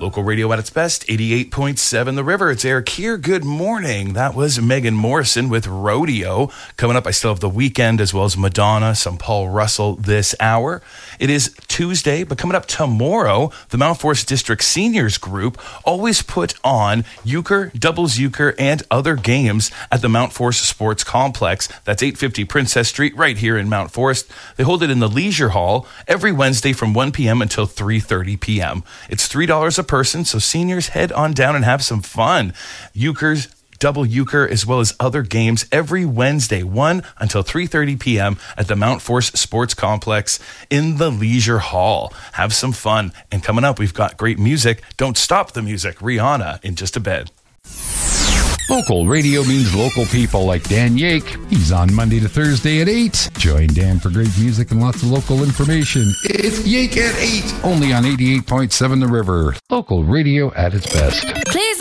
Local radio at its best, 88.7 The River. It's Eric here. Good morning. That was Megan Morrison with Rodeo. Coming up, I still have The Weeknd as well as Madonna, some Paul Russell this hour. It is Tuesday, but coming up tomorrow, the Mount Forest District Seniors Group always put on euchre, doubles euchre, and other games at the Mount Forest Sports Complex. That's 850 Princess Street right here in Mount Forest. They hold it in the Leisure Hall every Wednesday from 1 p.m. until 3:30 p.m. It's $3 a person, so seniors head on down and have some fun. Euchres, double euchre, as well as other games every Wednesday, 1 until 3:30 p.m. at the Mount Forest Sports Complex in the Leisure Hall. Have some fun. And coming up, we've got great music. Don't stop the music. Rihanna in just a bit. Local radio means local people like Dan Yake. He's on Monday to Thursday at 8. Join Dan for great music and lots of local information. It's Yake at 8, only on 88.7 The River. Local radio at its best. Please